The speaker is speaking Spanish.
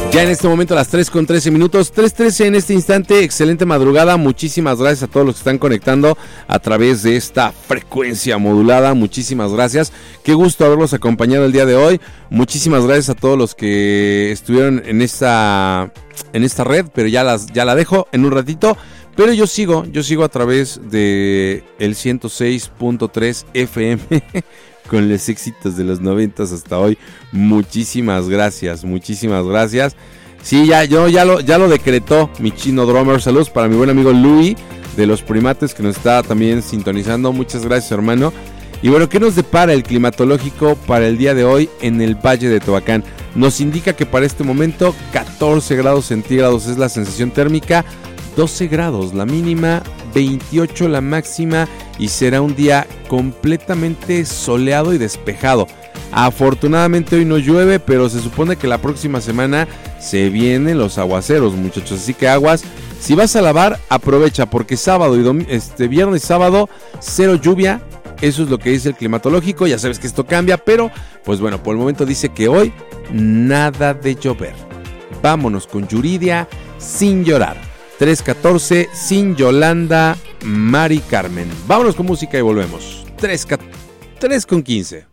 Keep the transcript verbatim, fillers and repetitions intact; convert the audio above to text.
Ya en este momento a las tres con trece minutos, tres trece en este instante, excelente madrugada, muchísimas gracias a todos los que están conectando a través de esta frecuencia modulada, muchísimas gracias, qué gusto haberlos acompañado el día de hoy, muchísimas gracias a todos los que estuvieron en esta, en esta red, pero ya, las, ya la dejo en un ratito, pero yo sigo, yo sigo a través de el ciento seis punto tres F M con los éxitos de los noventas hasta hoy. Muchísimas gracias, muchísimas gracias. Sí, ya, yo ya lo, ya lo decretó mi chino drummer. Saludos para mi buen amigo Louis de los Primates que nos está también sintonizando. Muchas gracias, hermano. Y bueno, ¿qué nos depara el climatológico para el día de hoy en el Valle de Tehuacán? Nos indica que para este momento catorce grados centígrados es la sensación térmica, doce grados la mínima, veintiocho la máxima y será un día completamente soleado y despejado. Afortunadamente hoy no llueve, pero se supone que la próxima semana se vienen los aguaceros, muchachos, así que aguas. Si vas a lavar, aprovecha porque sábado y dom- este viernes y sábado cero lluvia. Eso es lo que dice el climatológico, ya sabes que esto cambia, pero pues bueno, por el momento dice que hoy nada de llover. Vámonos con Yuridia, Sin Llorar. tres catorce, Sin Yolanda, Mari Carmen. Vámonos con música y volvemos. tres con quince.